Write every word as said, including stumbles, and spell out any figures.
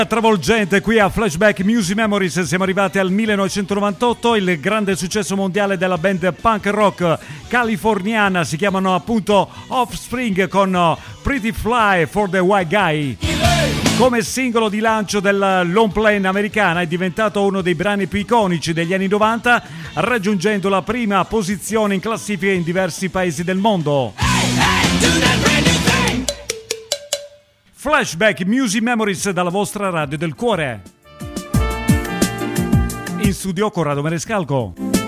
Travolgente qui a Flashback Music Memories. Siamo arrivati al millenovecentonovantotto, il grande successo mondiale della band punk rock californiana, si chiamano appunto Offspring con Pretty Fly for the White Guy. Come singolo di lancio del long play americana è diventato uno dei brani più iconici degli anni novanta, raggiungendo la prima posizione in classifica in diversi paesi del mondo. Flashback Music Memories dalla vostra radio del cuore. In studio Corrado Marescalco.